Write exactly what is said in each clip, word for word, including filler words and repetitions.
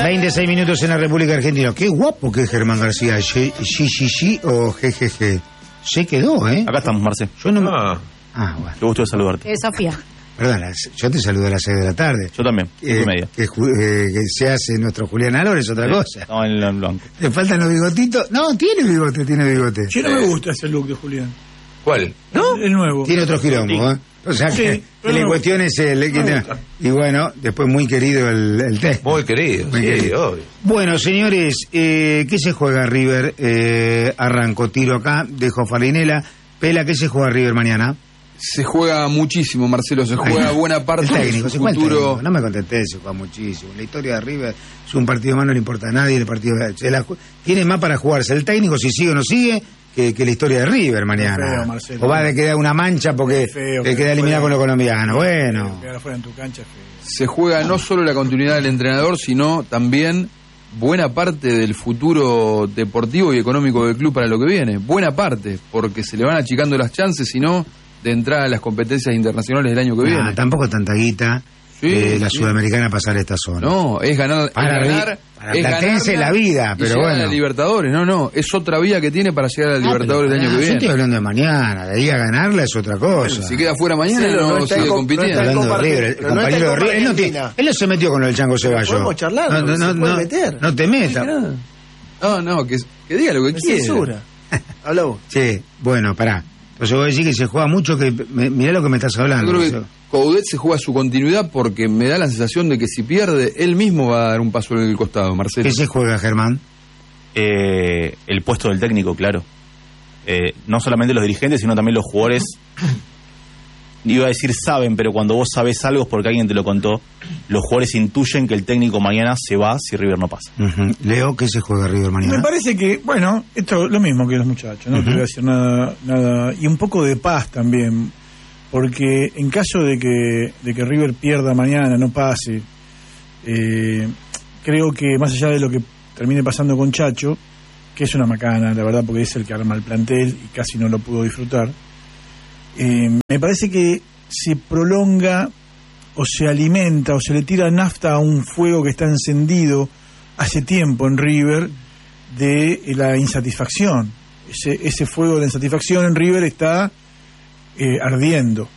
treinta y seis minutos en la República Argentina. Qué guapo que es Germán García. Sí, sí, sí, sí o jejeje. Se quedó, ¿eh? Acá estamos, Marce. Yo no me... Ah, ah bueno. Qué gusto de saludarte. Eh, Sofía. Perdón, yo te saludo a las seis de la tarde. Yo también, eh, y media. Que, eh, que se hace nuestro Julián Álvarez es otra sí, cosa. No, en el blanco. ¿Le faltan los bigotitos? No, tiene bigote, tiene bigote. Yo no me gusta ese look de Julián. ¿Cuál? ¿No? El nuevo. Tiene otro quilombo, ¿eh? O sea sí, que, que la cuestión es el... Que, y bueno, después muy querido el, el test. Muy querido, muy sí, querido. Obvio. Bueno, señores, eh, ¿qué se juega River? Eh, arranco, tiro acá, dejo Farinela. Pela, ¿qué se juega River mañana? Se juega muchísimo, Marcelo, se juega buena parte el técnico, de su futuro. No me contesté, se juega muchísimo. La historia de River es un partido más, no le importa a nadie. El partido se la, tiene más para jugarse el técnico, si sigue o no sigue, que, que la historia de River mañana. Feo, o va a quedar una mancha porque feo, que queda eliminado con los colombianos. Bueno. En tu cancha, se juega no solo la continuidad del entrenador, sino también buena parte del futuro deportivo y económico del club para lo que viene. Buena parte, porque se le van achicando las chances, si no, de entrar a las competencias internacionales del año que viene. Ah, tampoco tanta guita. Sí, eh, la sí. Sudamericana pasar esta zona. No, es ganar, para, es ganar, para es ganarse la vida, pero llegar bueno. a la Libertadores, no, no, es otra vía que tiene para llegar a la ah, Libertadores del año que yo viene. Yo estoy hablando de mañana, de ahí a ganarla es otra cosa. Bueno, si queda fuera mañana sí, no, no sigue compitiendo. No hablando de River, el compañero no de River, él no, tiene, él no se metió con el Chango Ceballos. Podemos charlar, no, no, no, se puede no, meter. No te metas. No, no, que, que diga lo que quiera. Censura. Habla vos. Sí, bueno, pará. Entonces vos decís que se juega mucho, que me, mirá lo que me estás hablando. Yo creo que Coudet se juega su continuidad porque me da la sensación de que si pierde, él mismo va a dar un paso en el costado, Marcelo. ¿Qué se juega, Germán? Eh, el puesto del técnico, claro. Eh, no solamente los dirigentes, sino también los jugadores. Iba a decir saben, pero cuando vos sabés algo es porque alguien te lo contó. Los jugadores intuyen que el técnico mañana se va si River no pasa. Uh-huh. Leo, ¿qué se juega River mañana? Me parece que, bueno, esto es lo mismo que los muchachos, no uh-huh. te voy a decir nada, nada, y un poco de paz también, porque en caso de que, de que River pierda mañana, no pase, eh, creo que más allá de lo que termine pasando con Chacho, que es una macana, la verdad, porque es el que arma el plantel y casi no lo pudo disfrutar, eh, me parece que se prolonga o se alimenta o se le tira nafta a un fuego que está encendido hace tiempo en River de la insatisfacción. Ese, ese fuego de insatisfacción en River está eh, ardiendo.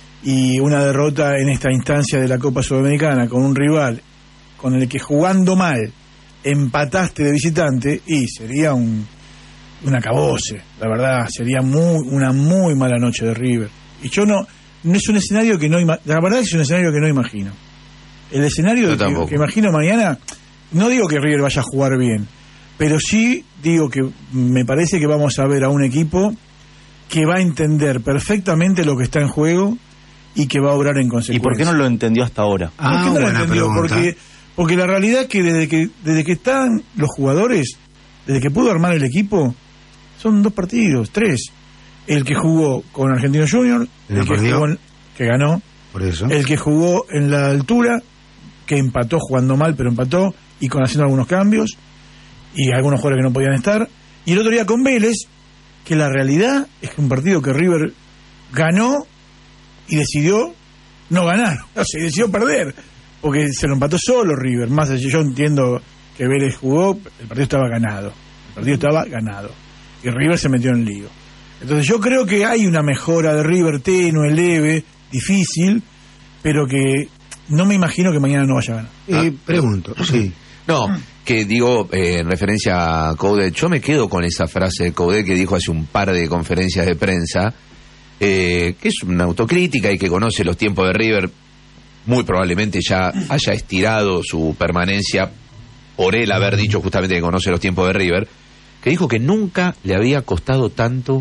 Y una derrota en esta instancia de la Copa Sudamericana con un rival con el que jugando mal empataste de visitante y sería un, un acabose, la verdad, sería muy una muy mala noche de River. Y yo no... No es un escenario que no ima- la verdad es un escenario que no imagino. El escenario que, que imagino mañana, no digo que River vaya a jugar bien, pero sí digo que me parece que vamos a ver a un equipo que va a entender perfectamente lo que está en juego y que va a obrar en consecuencia. ¿Y por qué no lo entendió hasta ahora? Ah, ¿Por qué no lo entendió? Porque, porque la realidad es que desde que desde que están los jugadores, desde que pudo armar el equipo, son dos partidos, tres. El que jugó con Argentinos Juniors, el que, jugó en, que ganó, por eso. El que jugó en la altura, que empató jugando mal, pero empató, y con haciendo algunos cambios, y algunos jugadores que no podían estar, y el otro día con Vélez, que la realidad es que un partido que River ganó y decidió no ganar, o sea, decidió perder, porque se lo empató solo River, más allá, yo entiendo que Vélez jugó, el partido estaba ganado, el partido estaba ganado, y River se metió en lío. Entonces yo creo que hay una mejora de River tenue, leve, difícil, pero que no me imagino que mañana no vaya a ganar. Eh, pregunto, sí. No, que digo, eh, en referencia a Coudet, yo me quedo con esa frase de Coudet que dijo hace un par de conferencias de prensa, eh, que es una autocrítica y que conoce los tiempos de River, muy probablemente ya haya estirado su permanencia por él haber dicho justamente que conoce los tiempos de River, que dijo que nunca le había costado tanto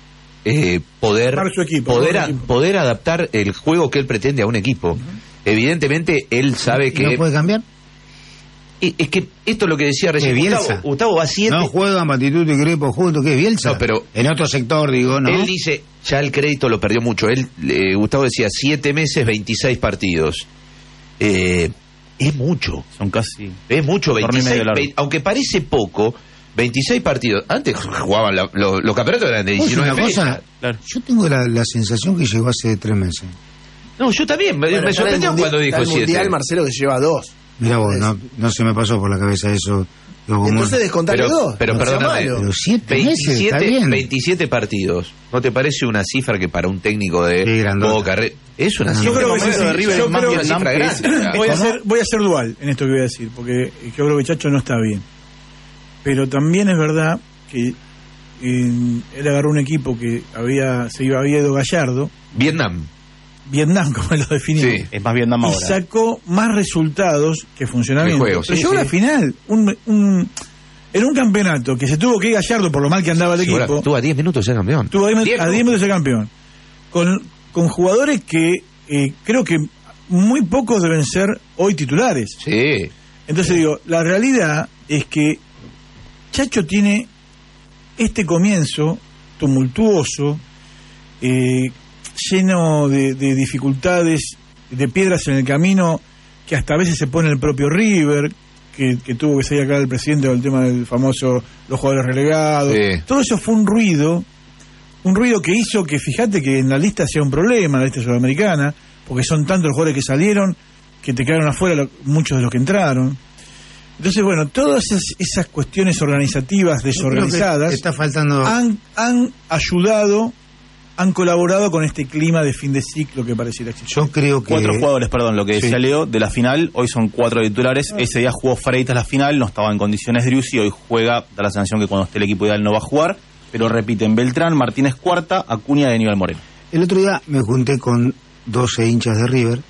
Eh, poder equipo, poder, a, poder adaptar el juego que él pretende a un equipo. Uh-huh. Evidentemente él sabe que ¿no puede cambiar? Es, es que esto es lo que decía recién Gustavo, Gustavo va siete. No juegan Batistuta y Crepo juntos, ¿qué es Bielsa? No, pero en otro sector digo, ¿no? Él dice, ya el crédito lo perdió mucho. Él eh, Gustavo decía siete meses, veintiséis partidos. Eh, es mucho. Son casi. Es mucho, veintiséis, veinte, aunque parece poco. veintiséis partidos. Antes jugaban la, lo, los campeonatos eran de diecinueve cosa, claro. Yo tengo la, la sensación que llegó hace tres meses. No, yo también. Me, bueno, me sorprendió cuando dijo siete. El Mundial, Marcelo, que lleva dos. Mira vos, no, no se me pasó por la cabeza eso. Entonces descontarle pero, dos. Pero no perdóname, pero siete meses, está veintisiete, bien. veintisiete partidos. ¿No te parece una cifra que para un técnico de Boca Re- es una Yo cifra? creo que Yo sí, de River yo es más creo una que cifra es- grande. voy a ser voy a ser dual en esto que voy a decir, porque yo creo que Chacho no está bien. Pero también es verdad que eh, él agarró un equipo que había se iba había ido Gallardo, Vietnam. Vietnam como lo definimos. Sí. Es más Vietnam Y ahora. sacó más resultados que funcionamiento. De juego, Pero sí, llegó a sí. la final, un, un, en un campeonato que se tuvo que ir Gallardo por lo mal que andaba el Sí, equipo. ahora, Estuvo a diez minutos de ser campeón. Estuvo a diez Diez a diez minutos de ser campeón. Con, con jugadores que eh, creo que muy pocos deben ser hoy titulares. Sí. Entonces digo, la realidad es que Chacho tiene este comienzo tumultuoso, eh, lleno de, de dificultades, de piedras en el camino, que hasta a veces se pone el propio River, que, que tuvo que salir acá el presidente con el tema del famoso los jugadores relegados. Sí. Todo eso fue un ruido, un ruido que hizo que, fíjate, que en la lista sea un problema, la lista sudamericana, porque son tantos los jugadores que salieron que te quedaron afuera lo- muchos de los que entraron. Entonces, bueno, todas esas, esas cuestiones organizativas desorganizadas Está faltando. han, han ayudado, han colaborado con este clima de fin de ciclo que pareciera existir. Yo creo que. Cuatro jugadores, perdón, lo que Sí. decía Leo, de la final, hoy son cuatro titulares. Ese día jugó Freitas la final, no estaba en condiciones Driussi, hoy juega, da la sensación que cuando esté el equipo ideal no va a jugar, pero repiten Beltrán, Martínez Cuarta, Acuña y Aníbal Moreno. El otro día me junté con doce hinchas de River.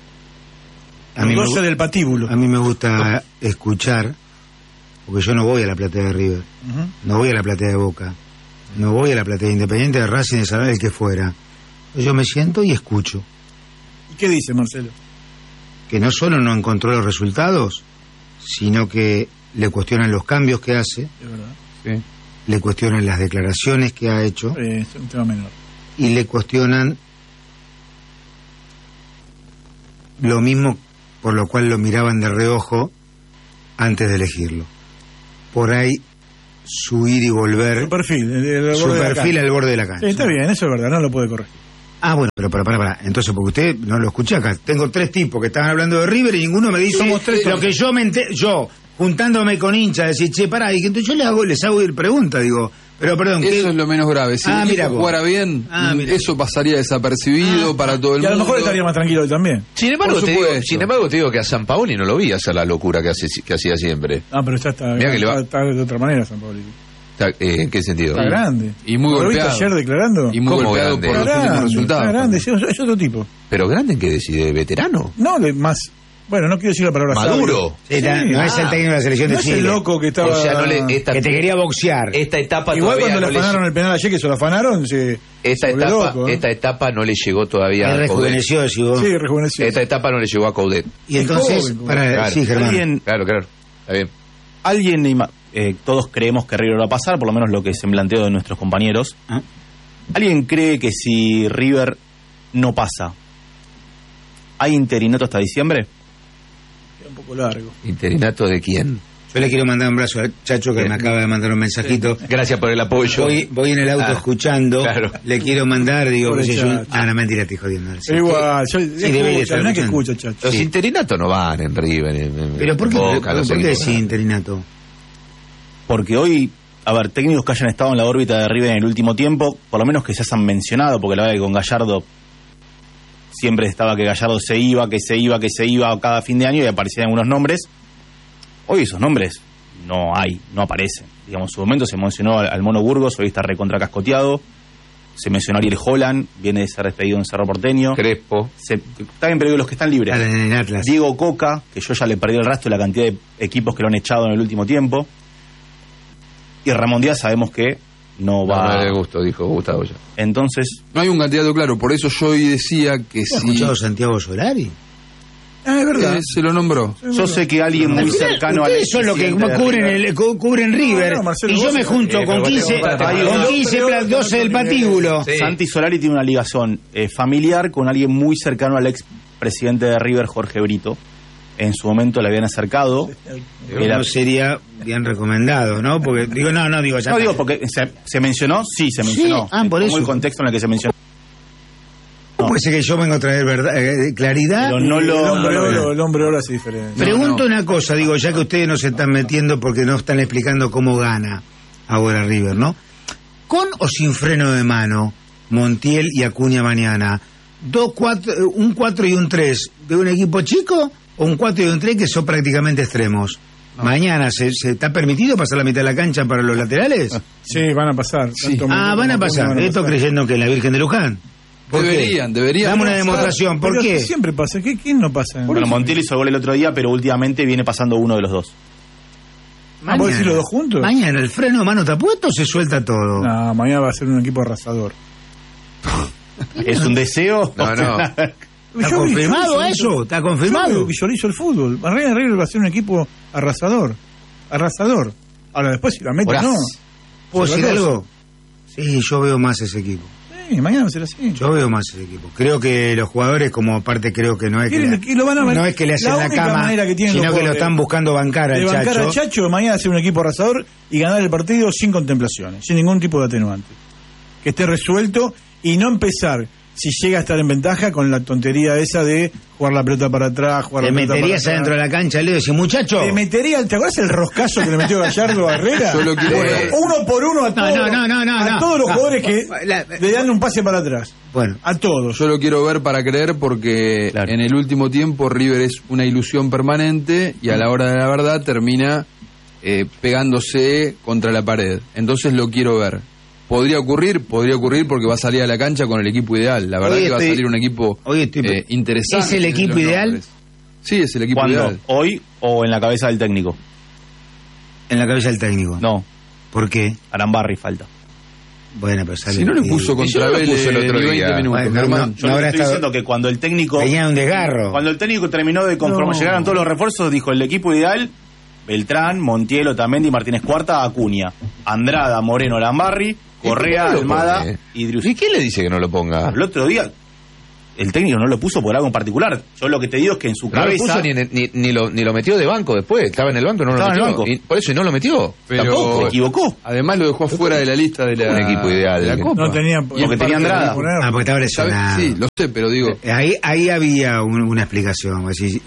A Los mí, me, doce gu- del patíbulo. a mí me gusta escuchar, porque yo no voy a la platea de River, Ujú. no voy a la platea de Boca, no voy a la platea de Independiente, de Racing, de San Lorenzo, el que fuera. Yo me siento y escucho. ¿Y qué dice Marcelo? Que no solo no encontró los resultados, sino que le cuestionan los cambios que hace, Es verdad. Sí. le cuestionan las declaraciones que ha hecho Eh, es un tema menor. y le cuestionan lo mismo por lo cual lo miraban de reojo antes de elegirlo. Por ahí su ir y volver, Su perfil, el, el su borde de la perfil cancha. al borde de la cancha. Sí, está bien, eso es verdad, no lo puede corregir. Ah, bueno, pero para, para, para. Entonces, porque usted no lo escuché acá. Tengo tres tipos que estaban hablando de River y ninguno me dice Somos tres lo todos. que yo me enter- yo, juntándome con hinchas, decir, che, pará, y que entonces yo les hago, les hago ir pregunta, digo, pero perdón, ¿qué? Eso es lo menos grave. Si Ah, el mira equipo vos. jugara bien, Ah, mira. eso pasaría desapercibido Ah, para todo el Y a lo mundo. mejor estaría más tranquilo él también. Sin embargo, Por te digo, supuesto. sin embargo, te digo que a San Paoli no lo vi hacer la locura que, hace, que hacía siempre. Ah, pero ya está, Mirá que le va- está, está de otra manera San Pablo. Está- eh, ¿En qué sentido? Está grande. Y muy ¿Lo viste golpeado. ayer declarando? Y muy ¿Cómo golpeado grande? por los Está últimos grande, resultados. está grande, sí, es otro tipo. ¿Pero grande en qué decide? ¿Veterano? No, de más... Bueno, no quiero decir la palabra ¿Maduro? Sí, ta- Sí, no es el ah, técnico de la selección No de es Chile. el loco que estaba... O sea, no le, esta, Que te quería boxear. esta etapa Igual todavía cuando no le le afanaron lle- el penal ayer, que se lo afanaron, se... esta se volvió etapa, loco, ¿eh? esta etapa no le llegó todavía Ahí a Coudet. rejuveneció, decís vos. Sí, rejuveneció. Esta etapa no le llegó a Coudet. Y Es entonces, joven, como- para, Claro. sí, Germán. Alguien, Claro, claro. Está bien. alguien ima- eh, todos creemos que River va a pasar, por lo menos lo que se planteó de nuestros compañeros. ¿Ah? ¿Alguien cree que si River no pasa, hay interinato hasta diciembre? Queda un poco largo. ¿Interinato de quién? Yo le quiero mandar un abrazo al Chacho que Bien. me acaba de mandar un mensajito. Gracias por el apoyo. Voy, voy en el auto Ah, escuchando, claro. le quiero mandar, digo, Pobre que si yo... Chacho. Ah, no, mentira, estoy jodiendo. Sí. Pero igual, yo, Sí, debería estar no es que escuchando. escucha, chacho. Los Sí. interinatos no van en River. En, en- Pero ¿por qué, en Boca, por, los por qué equipos decís grandes. interinato? Porque hoy, a ver, técnicos que hayan estado en la órbita de River en el último tiempo, por lo menos que se hayan mencionado, porque la verdad que con Gallardo siempre estaba que Gallardo se iba, que se iba, que se iba cada fin de año y aparecían algunos nombres. Hoy esos nombres no hay, no aparecen. Digamos, en su momento se mencionó al, al Mono Burgos, hoy está recontra cascoteado. Se mencionó a Ariel Holland, viene de ser despedido en Cerro Porteño. Crespo. Se, está bien, pero digo, los que están libres. Ah, en Atlas. Diego Coca, que yo ya le perdí el rastro de la cantidad de equipos que lo han echado en el último tiempo. Y Ramón Díaz sabemos que no No, va. no es de gusto, dijo Gustavo ya. Entonces, No hay un candidato claro, por eso yo hoy decía que ¿Has si escuchado Santiago Solari? Ah, es verdad. eh, se lo nombró. yo sé que alguien muy cercano a Ustedes son los que cubren, el, cu- cubren River. No, no, Marcelo, y yo vos me sos- junto Eh, con pero vos te quince, comparás con con- quince, Pero- pla- doce del patíbulo. Sí. Santi Solari tiene una ligación eh, familiar con alguien muy cercano al ex presidente de River, Jorge Brito. En su momento le habían acercado. Era- No sería bien recomendado, ¿no? Porque digo, no, no, digo, ya no está. digo porque se, se mencionó, sí se mencionó. ah, por Como eso. el contexto en el que se mencionó. ¿Cómo parece que yo vengo a traer verdad, eh, claridad. Pero no lo, el hombre no lo- oro, el hombre oro hace diferencia. Pregunto No, no. una cosa, digo, ya que ustedes no se están metiendo porque no están explicando cómo gana ahora River, ¿no? ¿Con o sin freno de mano, Montiel y Acuña mañana? Dos, cuatro, ¿Un cuatro y un tres de un equipo chico o un cuatro y un tres que son prácticamente extremos? No. Mañana, ¿se, ¿se está permitido pasar la mitad de la cancha para los laterales? Sí, van a pasar. Sí. Tanto Ah, Montiel van a como pasar. Acuña van a Esto pasar. creyendo que es la Virgen de Luján. ¿Por qué? Deberían, deberían. Dame una pasar. demostración. ¿Por Pero qué? siempre pasa. ¿Qué, ¿Quién no pasa? Bueno, Montiel hizo gol el otro día, pero últimamente viene pasando uno de los dos. Ah, ¿vos decís los dos juntos? Mañana, ¿el freno de mano está puesto o se suelta todo? No, mañana va a ser un equipo arrasador. ¿Es un deseo? No, no. ¿Está Yo confirmado visualizo- eso? ¿Está Yo confirmado? visualizo el fútbol. Barrera River va a ser un equipo arrasador. Arrasador. Ahora después si la mete Horas. no. ¿Puedo Otra decir cosa. algo? Sí, yo veo más ese equipo. Sí, mañana va a ser así. Yo veo más ese equipo. Creo que los jugadores, como aparte, creo que no es que, Quieren- le, y lo van a ver. no es que le hacen La la, única cama, manera que tienen sino los que lo jugadores están buscando bancar al de bancar Chacho. a Chacho, mañana hacer un equipo arrasador y ganar el partido sin contemplaciones, sin ningún tipo de atenuante. Que esté resuelto y no empezar, si llega a estar en ventaja, con la tontería esa de jugar la pelota para atrás, jugar Te la pelota para meterías atrás. adentro de la cancha, Leo, y decís, muchacho. Te metería, ¿te acuerdas el roscazo que le metió Gallardo a Herrera? Yo lo quiero Bueno, ver. uno por uno a No, todos, no, no, no, no, a no. todos los No. jugadores que La- le dan un pase para atrás. Bueno, A todos. Yo lo quiero ver para creer porque Claro. en el último tiempo River es una ilusión permanente y a la hora de la verdad termina eh, pegándose contra la pared. Entonces lo quiero ver. Podría ocurrir, podría ocurrir porque va a salir a la cancha con el equipo ideal. La verdad Hoy que va a estoy- salir un equipo hoy estoy- eh, interesante. ¿Es el en equipo los ideal? nombres. Sí, es el equipo ¿Cuándo? ideal. ¿Hoy o en la cabeza del técnico? en la cabeza del técnico. No, ¿Por qué? Arambarri falta. Bueno, pero sale. Si no le y- puso Y contra yo lo Vélez puse el otro ni día. veinte minutos, Bueno, Germán. no, Yo no, le ahora estoy está- diciendo que cuando el técnico Venía un desgarro. cuando el técnico terminó de conforme No. llegaron todos los refuerzos, dijo el equipo ideal: Beltrán, Montiel, Otamendi, Martínez Cuarta, Acuña, Andrada, Moreno, Lambarri, Correa, ¿Y por qué no lo Almada pone? y Driussi. ¿Y quién le dice que no lo ponga? El otro día el técnico no lo puso por algo en particular. Yo lo que te digo es que en su No lo cabeza puso ni, en el- ni, ni lo, ni lo metió de banco después. Estaba en el banco y no lo Estaba en el metió. banco. Y por eso y no lo metió. Pero- Tampoco. se equivocó. Además lo dejó fuera de la lista de la, Un equipo ideal. de la Copa. No tenía. Porque tenía Andrada. Ah, porque estaba ¿Sabe? lesionado. Sí, lo sé, pero digo, Ahí, ahí había un- una explicación. Así,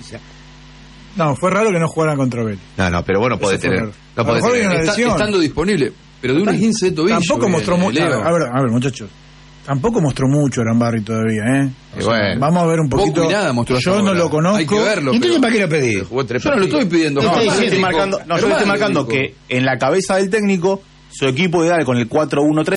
No, fue raro que no jugaran contra Vélez. No, no, pero vos no podés fue tener. raro. No A lo podés mejor tener. viene una está- lesión. estando disponible, pero de un esguince de tobillo. Tampoco viene, mostró mucho. Leo. A ver, a ver, muchachos. Tampoco mostró mucho Arambarri todavía, ¿eh? Y bueno. Vamos a ver un poquito. Poco y nada mostró hasta Yo no ahora. lo conozco. Hay que verlo. ¿Y entonces pero- para qué lo pedí? Jugó tres Yo no lo partidos. estoy pidiendo. No, Germán, estoy Yo le estoy dijo- marcando, no, yo le Germán estoy marcando dijo. que en la cabeza del técnico su equipo ideal con el cuatro uno tres